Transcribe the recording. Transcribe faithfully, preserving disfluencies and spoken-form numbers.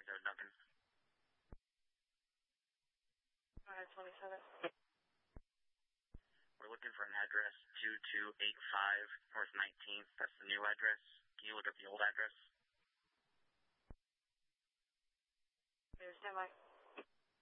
there, Duncan. five twenty-seven. We're looking for an address two two eight five North nineteenth. That's the new address. Can you look up the old address? Stand by.